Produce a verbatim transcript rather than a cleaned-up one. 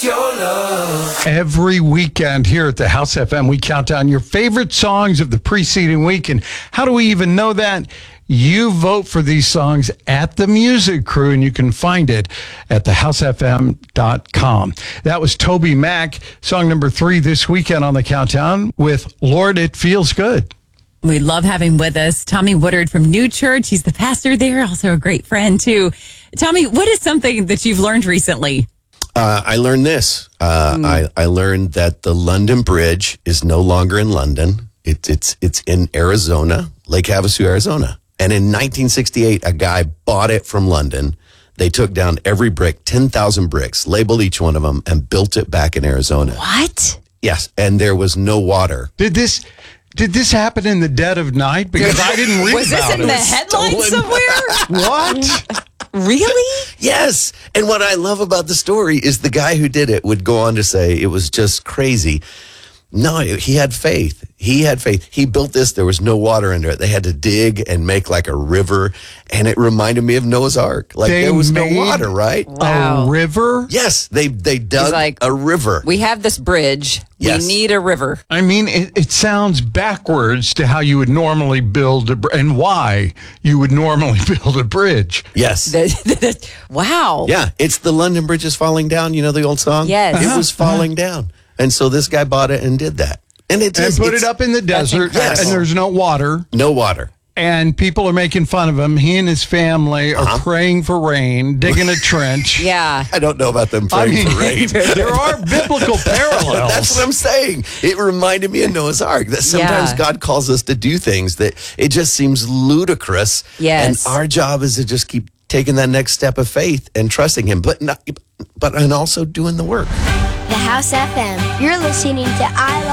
It's your love. Every weekend here at the House F M, we count down your favorite songs of the preceding week. And how do we even know that? You vote for these songs at the Music Crew, and you can find it at the house f m dot com. That was Toby Mac, song number three this weekend on the countdown with Lord, It Feels Good. We love having with us Tommy Woodard from New Church. He's the pastor there, also a great friend, too. Tommy, what is something that you've learned recently? Uh, I learned this. Uh, mm. I, I learned that the London Bridge is no longer in London. It, it's it's in Arizona, Lake Havasu, Arizona. And in nineteen sixty-eight, a guy bought it from London. They took down every brick, ten thousand bricks, labeled each one of them, and built it back in Arizona. What? Yes, and there was no water. Did this... Did this happen in the dead of night? Because I didn't read was about it. Was this in the headlines somewhere? What? Really? Yes. And what I love about the story is the guy who did it would go on to say it was just crazy. No, he had faith. He had faith. He built this. There was no water under it. They had to dig and make like a river. And it reminded me of Noah's Ark. Like They there was no made water, right? Wow. A river? Yes. They, they dug like, a river. We have this bridge. Yes. We need a river. I mean, it, it sounds backwards to how you would normally build a br- and why you would normally build a bridge. Yes. Wow. Yeah. It's the London Bridge is falling down. You know the old song? Yes. It was falling down. And so this guy bought it and did that. And it And just, put it's it up in the desert, incredible. and there's no water, no water. and people are making fun of him. He and his family are Uh-huh. praying for rain, digging a trench. Yeah. I don't know about them I praying mean, for rain. there are biblical parallels. That's what I'm saying. It reminded me of Noah's Ark, that sometimes Yeah. God calls us to do things that it just seems ludicrous. Yes. And our job is to just keep taking that next step of faith and trusting him, but not, but and also doing the work. The House F M. You're listening to I Love